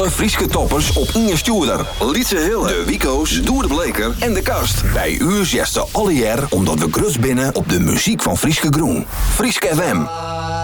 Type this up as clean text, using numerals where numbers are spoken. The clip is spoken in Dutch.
Alle Frieske toppers op Inge Stuurder. Lietse Hille, de Wico's, Doer de Bleker en de Kast. Bij u zesten alle jaar omdat we grutst binnen op de muziek van Frieske Groen. Frieske FM.